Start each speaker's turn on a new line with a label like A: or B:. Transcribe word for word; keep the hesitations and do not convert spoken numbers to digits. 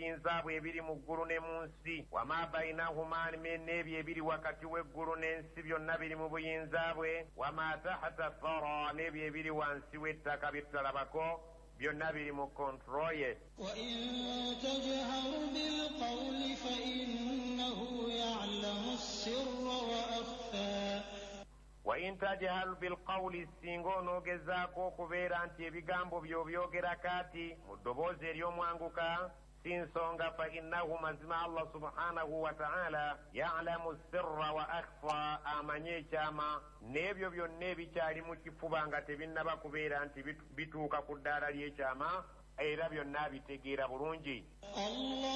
A: buyinza bwe ebiri mu ggulu ne mu nsi wama bainahuma n'ebyo ebiri wakati w'eggulu n'ensi byonna biri mu buyinza bwe wama tahta thara n'ebyo ebiri wansi w'ettaka bye tutalabako byonna biri mu kontro ye.
B: wa in tajharu bil qawli fa innahu ya'lamu as-sirra wa akhfa
A: wa in tajharu bil qawli singa onoogezaako okubeera nti ebigambo by'obyogera kaati mu ddoboozi ery'omwanguka si nsonga fa innahu mazima Allah subhanahu wa ta'ala ya'lamu as-sirra wa akhfa amanye ekyama n'ebyo byonna ebikyali mu kifuba nga tebinnaba kubeera nti bituuka ku ddaala ly'ekyama era byonna bitegeera bulungi.